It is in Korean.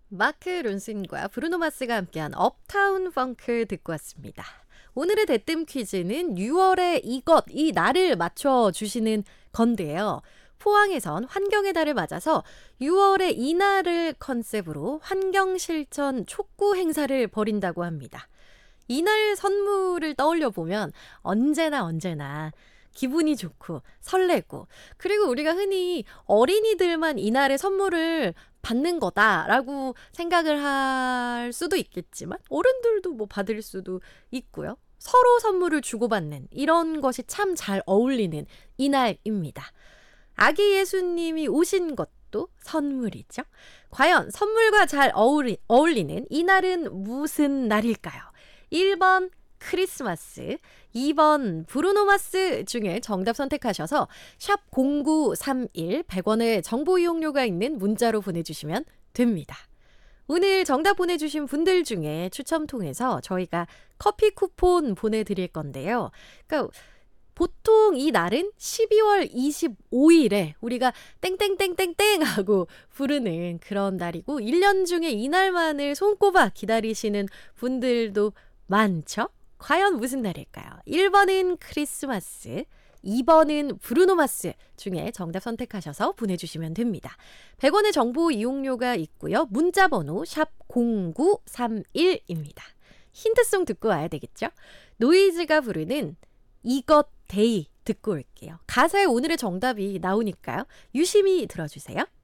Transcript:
마크 론슨과 브루노 마스가 함께한 업타운 펑크 듣고 왔습니다. 오늘의 대뜸 퀴즈는 6월의 이 날을 맞춰주시는 건데요. 포항에선 환경의 달을 맞아서 6월의 이 날을 컨셉으로 환경실천 촉구 행사를 벌인다고 합니다. 이날 선물을 떠올려 보면 언제나 기분이 좋고 설레고, 그리고 우리가 흔히 어린이들만 이날의 선물을 받는 거다라고 생각을 할 수도 있겠지만 어른들도 뭐 받을 수도 있고요. 서로 선물을 주고받는 이런 것이 참 잘 어울리는 이날입니다. 아기 예수님이 오신 것도 선물이죠. 과연 선물과 잘 어울리는 이날은 무슨 날일까요? 1번 크리스마스, 2번 브루노마스 중에 정답 선택하셔서 샵 0931 100원의 정보 이용료가 있는 문자로 보내주시면 됩니다. 오늘 정답 보내주신 분들 중에 추첨 통해서 저희가 커피 쿠폰 보내드릴 건데요. 그러니까 보통 이 날은 12월 25일에 우리가 땡땡땡땡땡 하고 부르는 그런 날이고, 1년 중에 이 날만을 손꼽아 기다리시는 분들도 많죠? 과연 무슨 날일까요? 1번은 크리스마스, 2번은 브루노마스 중에 정답 선택하셔서 보내주시면 됩니다. 100원의 정보 이용료가 있고요. 문자번호 샵 0931입니다. 힌트송 듣고 와야 되겠죠? 노이즈가 부르는 이것 데이 듣고 올게요. 가사에 오늘의 정답이 나오니까요. 유심히 들어주세요.